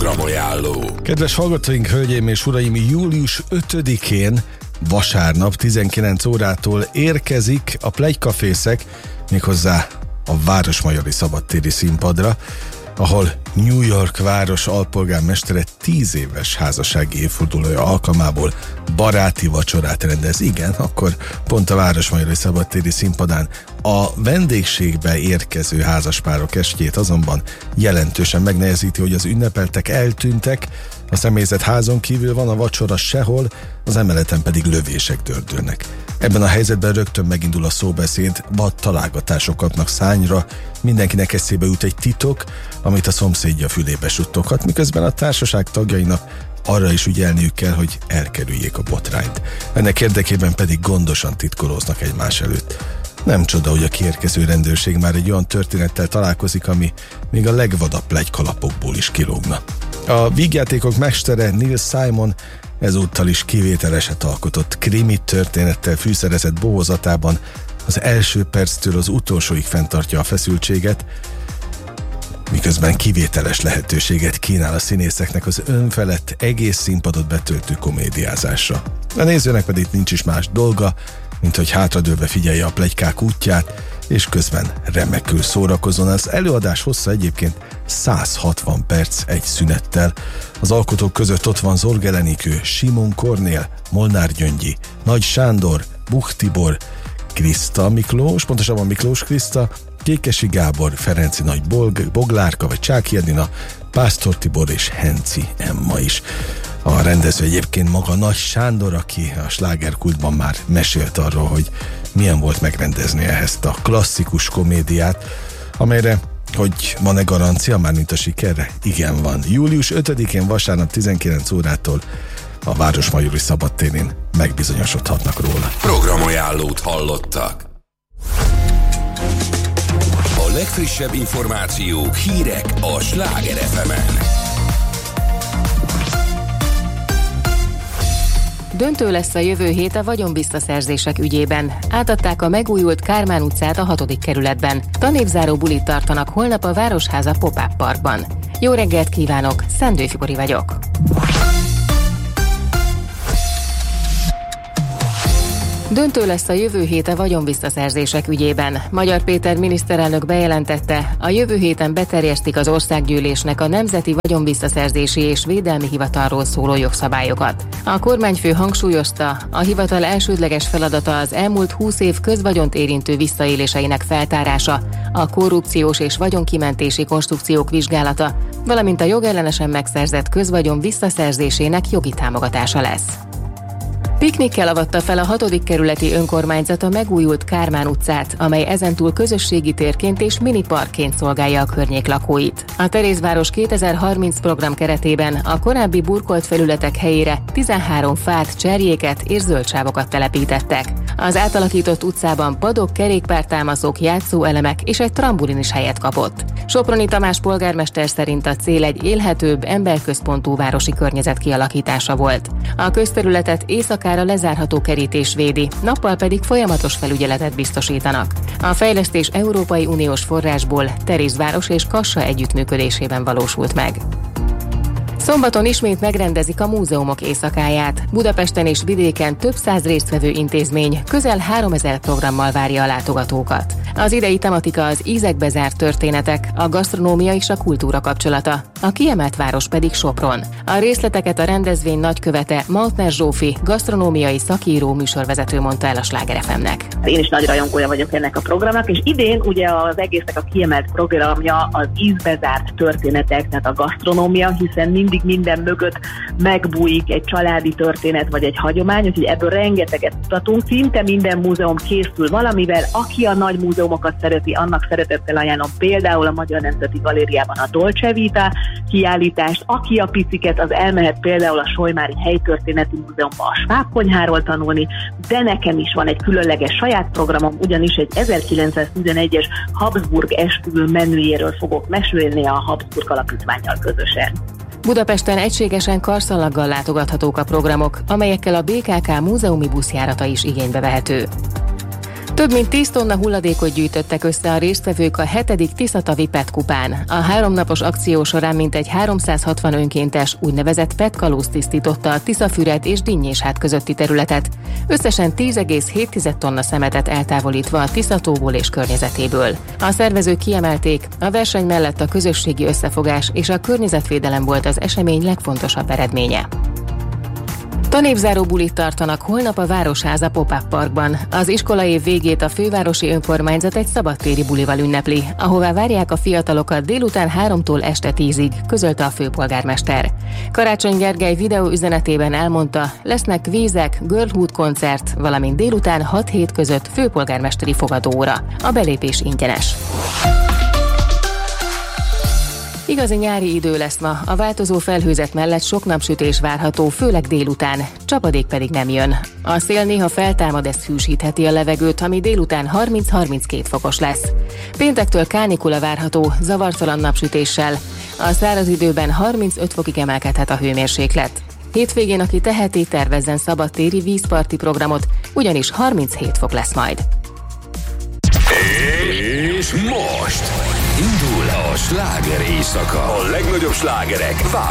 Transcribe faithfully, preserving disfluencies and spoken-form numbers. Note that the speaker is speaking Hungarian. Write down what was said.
Programajánló. Kedves hallgatóink, hölgyeim és uraim, július ötödikén vasárnap tizenkilenc órától érkezik a Plegykafészek, méghozzá a Városmajori Szabadtéri Színpadra, ahol New York város alpolgármestere tíz éves házassági évfordulója alkalmából baráti vacsorát rendez. Igen, akkor pont a Városmajori Szabadtéri Színpadán. A vendégségbe érkező házaspárok estjét azonban jelentősen megnehezíti, hogy az ünnepeltek eltűntek, a személyzet házon kívül van, a vacsora sehol, az emeleten pedig lövések dördülnek. Ebben a helyzetben rögtön megindul a szóbeszéd, vad találgatások kapnak szányra, mindenkinek eszébe jut egy titok, amit a szomszédja fülébe suttoghat, miközben a társaság tagjainak arra is ügyelniük kell, hogy elkerüljék a botrányt. Ennek érdekében pedig gondosan titkolóznak egymás előtt. Nem csoda, hogy a kiérkező rendőrség már egy olyan történettel találkozik, ami még a legvadabb plegykalapokból is kilógna. A vígjátékok mestere Neil Simon ezúttal is kivételeset alkotott, krimi történettel fűszerezett bohózatában az első perctől az utolsóig fenntartja a feszültséget, miközben kivételes lehetőséget kínál a színészeknek az önfelett, egész színpadot betöltő komédiázásra. A nézőnek pedig nincs is más dolga, mint hogy hátradőlve figyelje a pletykák útját, és közben remekül szórakozon. Az előadás hossza egyébként száz hatvan perc egy szünettel. Az alkotók között ott van Zorg Elenikő, Simon Kornél, Molnár Gyöngyi, Nagy Sándor, Buch Tibor, Kriszta Miklós, pontosabban Miklós Kriszta, Kékesi Gábor, Ferenci Nagy Bog, Boglárka vagy Csáky Edina, Pásztor Tibor és Henci Emma is. A rendező egyébként maga Nagy Sándor, aki a slágerkultban már mesélt arról, hogy milyen volt megrendezni ezt a klasszikus komédiát, amelyre, hogy van-e garancia, már mint a sikerre? Igen, van. július ötödikén vasárnap tizenkilenc órától a Városmajori Szabadtérén megbizonyosodhatnak róla. Programajánlót hallottak. A legfrissebb információk, hírek a Sláger ef emen. Döntő lesz a jövő hét a vagyonvisszaszerzések ügyében. Átadták a megújult Kármán utcát a hatodik kerületben. Tanévzáró bulit tartanak holnap a Városháza Pop-up Parkban. Jó reggelt kívánok, Szendő Fibori vagyok. Döntő lesz a jövő hét a vagyonvisszaszerzések ügyében. Magyar Péter miniszterelnök bejelentette, a jövő héten beterjesztik az országgyűlésnek a Nemzeti Vagyonvisszaszerzési és Védelmi Hivatalról szóló jogszabályokat. A kormányfő hangsúlyozta, a hivatal elsődleges feladata az elmúlt húsz év közvagyont érintő visszaéléseinek feltárása, a korrupciós és vagyonkimentési konstrukciók vizsgálata, valamint a jogellenesen megszerzett közvagyon visszaszerzésének jogi támogatása lesz. Piknikkel avatta fel a hatodik kerületi önkormányzat a megújult Kármán utcát, amely ezentúl közösségi térként és miniparkként szolgálja a környék lakóit. A Terézváros kétezer-harminc program keretében a korábbi burkolt felületek helyére tizenhárom fát, cserjéket és zöldsávokat telepítettek. Az átalakított utcában padok, kerékpártámaszok, játszóelemek és egy trambulin is helyet kapott. Soproni Tamás polgármester szerint a cél egy élhetőbb, emberközpontú városi környezet kialakítása volt. A közterületet éjszakára lezárható kerítés védi, nappal pedig folyamatos felügyeletet biztosítanak. A fejlesztés Európai Uniós forrásból Terézváros és Kassa együttműködésében valósult meg. Szombaton ismét megrendezik a múzeumok éjszakáját. Budapesten és vidéken több száz résztvevő intézmény közel háromezer programmal várja a látogatókat. Az idei tematika az ízekbe zárt történetek, a gasztronómia és a kultúra kapcsolata, a kiemelt város pedig Sopron. A részleteket a rendezvény nagykövete Maltner Zsófi, gasztronómiai szakíró műsorvezető mondta el a Sláger ef emnek. Én is nagy rajongója vagyok ennek a programnak, és idén ugye az egésznek a kiemelt programja az ízbe zárt történetek, tehát a gasztronómia, hiszen mindig minden mögött megbújik egy családi történet vagy egy hagyomány, úgyhogy ebből rengeteget mutatunk. Szinte minden múzeum készül valamivel, aki a nagy múzeumokat szereti, annak szeretettel ajánlom például a Magyar Nemzeti Galériában a Dolce Vita kiállítást, aki a piciket, az elmehet például a Solymári Helytörténeti Múzeumba a Schwab konyháról tanulni, de nekem is van egy különleges saját programom, ugyanis egy ezerkilencszáztizenegyes Habsburg esküvő menüjéről fogok mesélni a Habsburg Alapítvánnyal közösen. Budapesten egységesen karszalaggal látogathatók a programok, amelyekkel a bé ká ká múzeumi buszjárata is igénybe vehető. Több mint tíz tonna hulladékot gyűjtöttek össze a résztvevők a hetedik Tiszatavi pé é té kupán. A háromnapos akció során mintegy háromszázhatvan önkéntes úgynevezett pé é té kalóz tisztította a Tiszafüred és Dinnyéshát közötti területet, összesen tíz egész hét tonna szemetet eltávolítva a Tiszatóból és környezetéből. A szervezők kiemelték, a verseny mellett a közösségi összefogás és a környezetvédelem volt az esemény legfontosabb eredménye. Tanévzáró bulit tartanak holnap a Városháza Pop-up Parkban. Az iskolaév végét a fővárosi önkormányzat egy szabadtéri bulival ünnepli, ahová várják a fiatalokat délután háromtól este tízig, közölte a főpolgármester. Karácsony Gergely videóüzenetében elmondta, lesznek kvízek, girlhood koncert, valamint délután hat hét között főpolgármesteri fogadóóra. A belépés ingyenes. Igazi nyári idő lesz ma, a változó felhőzet mellett sok napsütés várható, főleg délután, csapadék pedig nem jön. A szél néha feltámad, ez hűsítheti a levegőt, ami délután harminc-harminckét fokos lesz. Péntektől kánikula várható, zavartalan napsütéssel. A száraz időben harmincöt fokig emelkedhet a hőmérséklet. Hétvégén, aki teheti, tervezzen szabadtéri vízparti programot, ugyanis harminchét fok lesz majd. És most indul a sláger éjszaka. A legnagyobb slágerek